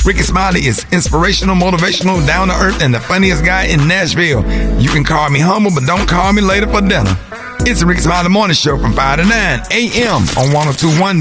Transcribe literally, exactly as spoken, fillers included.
Rickey Smiley is inspirational, motivational, down to earth, and the funniest guy in Nashville. You can call me humble, but don't call me later for dinner. It's the Rickey Smiley Morning Show from five to nine a.m. on one oh two point one